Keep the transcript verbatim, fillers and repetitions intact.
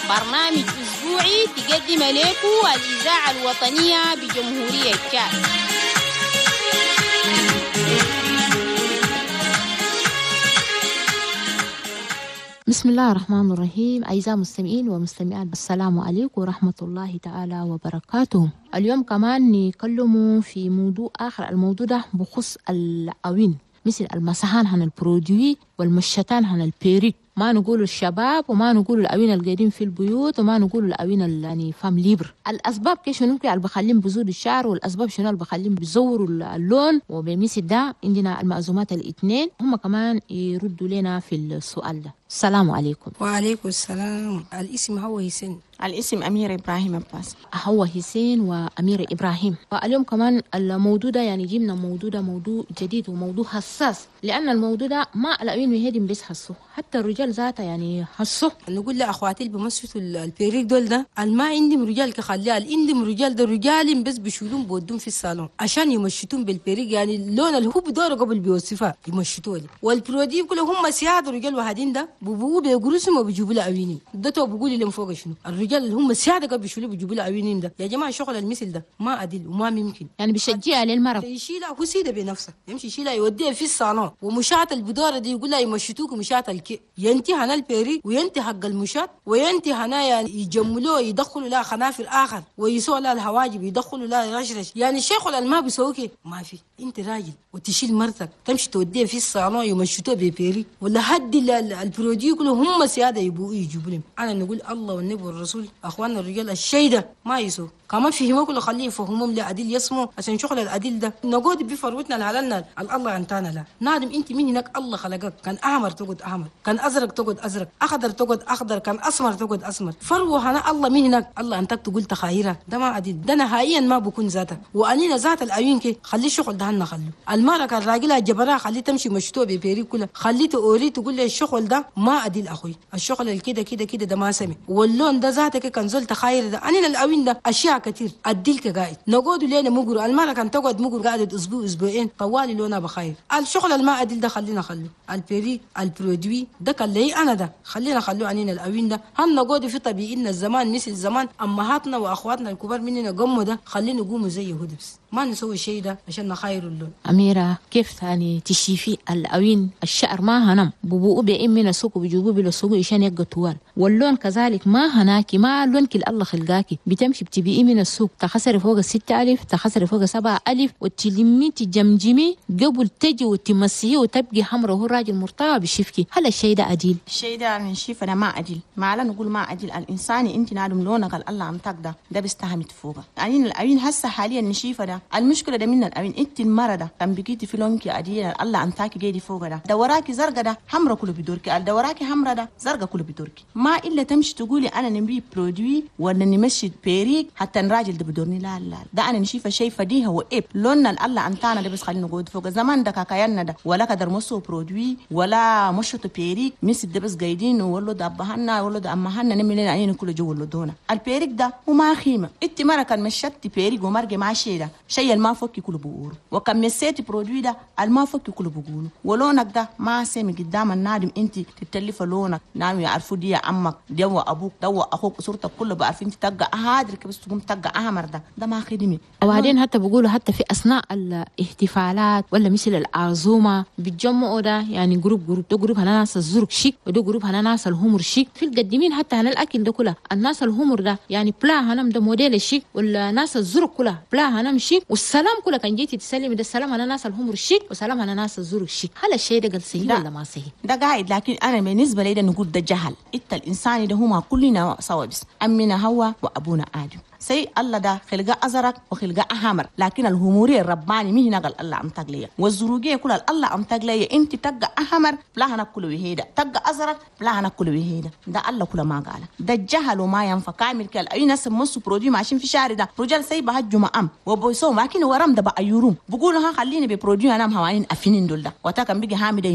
برنامج أسبوعي تقدم لكم الإذاعة الوطنية بجمهورية تشاد. بسم الله الرحمن الرحيم. أعزائي المستمعين والمستمعات، السلام عليكم ورحمة الله تعالى وبركاته. اليوم كمان نتكلم في موضوع آخر. الموضوع ده بخص الأوين، مثل المسحان عن البرودوي والمشتان عن البيريك. ما نقول الشباب وما نقول الأوين القاعدين في البيوت وما نقول الأوين يعني فام ليبر. الأسباب كيف شنو اللي بخليهم بزود الشعر، والأسباب شنو اللي بخليهم بيزوروا اللون. وبمثل ده عندنا المعزومات الاثنين هم كمان يردوا لنا في السؤال ده. السلام عليكم. وعليكم السلام. الاسم هو حسين. الاسم أميرة إبراهيم عباس. هو حسين وأميرة إبراهيم. واليوم كمان الموضوع ده يعني جبنا موضوع ده موضوع جديد وموضوع حساس، لأن الموضوع ده ما الأوين وهيدم بس حسوه، حتى الرجال ذاته يعني حسوه. نقول لأخواتي اللي بمسوا البيريك دول ده الما عندهم رجال كخليها، عندهم رجال ده رجال بس بيشيلون بودهم في الصالون عشان يمشطون بالبيريك، يعني اللون اللي هو بدوره قبل بيوصفها يمشطوه. والبرودي كلهم هم سياد رجال واحدين ده بيبقوا بيجرسوا وبيجيبوا له أوينين. ده تو بيقول لهم فوق شنو الرجال اللي هم سيادة قبل بيشيلوا بيجيبوا له أوينين. ده يا جماعة شغل المثل ده ما عدل وما ممكن. يعني بيشجع للمرأة يشيلها هو سيده بنفسه، يمشي يشيلها يوديها في الصالون. ومشاة البدارة دي يقول لها يمشطوك مشاة الكي، ينتي هنا البيري وينتي حق المشاة وينتي هنا يعني يجملوه يدخلوا لها خنافر آخر ويسووا لها الحواجب يدخلوا لها رشرش. يعني الشيخ ما بيسوي كده ما في. انت راجل وتشيل مرتك تمشي توديها في الصالون يمشطوه ببيري ولا حد البرودي كله هم سياده يبقوا يجيبوا لهم. انا نقول الله والنبي والرسول اخواننا الرجال الشيء ده ما يسوي كمان فيهم كله خليه يفهمهم لعديل يسمو عشان شغل العديل ده نقعد بفروتنا الحلالنا الله انتانا لا نادم. انت من هناك الله خلقك كان احمر تقعد احمر، كان ازرق تقعد ازرق، اخضر تقعد اخضر، كان اسمر تقعد اسمر. فروه انا الله من هناك الله انتك تقول تخايره ده ما عديل. ده نهائيا ما بكون ذاته. وانينا ذات الاوين كي خلي الشغل ده خليه. المرأة كان راجلها جبرها خليه تمشي مشتوه ببيري كله، خليه توري تقول لي الشغل ده ما عديل اخوي، الشغل الكده كده كده ده ما سمع. واللون ده ذاتك كان زول تخاير ده. انينا الاوين ده اشياء كتير اديلك قاعد نقعد لينا مقر. المرأة كان تقعد مقر قاعدة اسبوع اسبوعين طوالي لونها بخير. الشغل الماء اديل ده خلينا خلوه. البيري البرودوي ده كان لي انا ده خلينا خلوه. عنينا الاوين ده هم نقعد في طبيعينا الزمان مثل زمان امهاتنا واخواتنا الكبار مننا قموا ده خلينا نقوموا زي هدبس. ما نسوي الشيء ده عشان نخير اللون. أميرة كيف ثاني تشيفي الأوين الشعر ما هنم ببوء بإم من السوق وبيجيبوا بلا السوق عشان يبقى طوال، واللون كذلك ما هناكي ما لون كل الله خلقاكي بتمشي بتبيئي من السوق تخسري فوق الستة ألف تخسري فوق سبعة ألف وتلمي تجمجمي قبل تجي وتمسيه وتبقي حمرا وهو راجل مرتاح بشفكي. هل الشيء ده أديل؟ الشيء ده نشيف أنا ما أديل. ما لا نقول ما أديل. الإنسان أنت نادم لونك الله عم تقدر ده بيستهمت فوقه. يعني الأوين هسه حاليا نشيفه ده المشكلة ده من الأوين. أنت المرة ده كان بقيتي في لونك أديل الله عم تاكي جيدي فوقه ده دوراكي زرقة ده حمرا كله بدوركي، دوراكي حمرا ده زرقة كله بدوركي. ما إلا تمشي تقولي أنا نبي برودوي ولا نمشي بيريك حتى الراجل ده بدورني. لا لا ده أنا نشيفه شيء فديه هو إيه لون الله أنتانا ده بس خلينا نقعد فوق. زمان ده كاكاينا ده ولا قدر مسو برودوي ولا مشط بيريك مسد ده بس قايدين ولا ده أبهنا ولا ده أمهنا نملين عيني كله جو ولا دونا. البيريك ده وما خيمة. إنت مرة كان مشتي بيريك ومرجع مع شيء ده شيء الما فك كله بقوله، وكان مسيتي برودوي ده الما فك كله بقوله. ولونك ده ما سامي قدام النادم أنت تتلف لونك نام يعرفوا دي عمك دي أبوك ده أخوك صورتك كله بعرفين تتقى هادرك بس تقوم تتقى أحمر ده ده ما خدمي. وبعدين حتى بقولوا حتى في أثناء الاحتفالات ولا مثل العزومة بيتجمعوا ده يعني جروب جروب ده جروب هنا ناس الزرق شيك وده جروب هنا ناس الهمر شيك. في القديمين حتى هنا الأكل ده كله الناس الهمر ده يعني بلا هنم ده موديل الشيك والناس الزرق كله بلا هنم شيك والسلام كله كان جيتي تسلمي ده السلام هنا ناس الهمر شيك وسلام هنا ناس الزرق شيك. هل الشيء ده قال صحيح ولا ما صحيح؟ ده قاعد. لكن أنا بالنسبة لي ده نقول ده جهل. إنت الإنسان ده هما كلنا سوا بس أمنا هو وأبونا آدم. سي الله ده خلقة أزرق وخلقة أحمر، لكن الهمورية الرباني مين نقل الله عم تقليه والزروجية كلها الله عم تقليه. أنت تقى أحمر بلا هناكل وهيدا تقى أزرق بلا هناكل وهيدا. ده الله كله ما قاله. ده الجهل وما ينفع كامل كال. أي ناس مسوا برودي ماشين في شارع ده رجال سي بهجوا ما أم وبيسوا لكن ورم ده بقى يروم بقولوا ها خليني ببرودي أنا مهوانين أفينين دول ده وتا كان بيجي هامي